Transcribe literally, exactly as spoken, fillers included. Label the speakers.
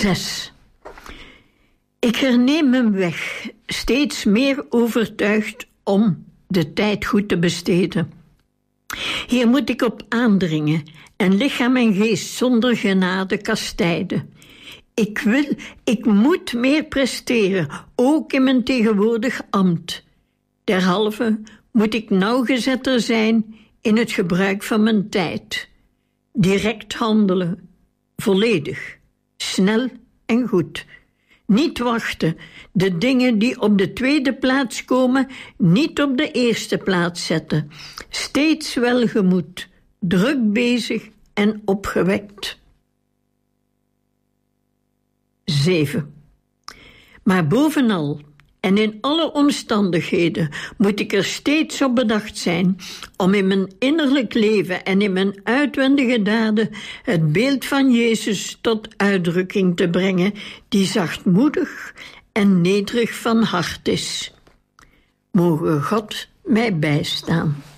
Speaker 1: zes. Ik herneem mijn weg, steeds meer overtuigd om de tijd goed te besteden. Hier moet ik op aandringen en lichaam en geest zonder genade kastijden. Ik wil, ik moet meer presteren, ook in mijn tegenwoordig ambt. Derhalve moet ik nauwgezetter zijn in het gebruik van mijn tijd. Direct handelen, volledig, snel en goed. Niet wachten, de dingen die op de tweede plaats komen, niet op de eerste plaats zetten. Steeds welgemoed, druk bezig en opgewekt. zeven. Maar bovenal en in alle omstandigheden moet ik er steeds op bedacht zijn om in mijn innerlijk leven en in mijn uitwendige daden het beeld van Jezus tot uitdrukking te brengen, die zachtmoedig en nederig van hart is. Mogen God mij bijstaan.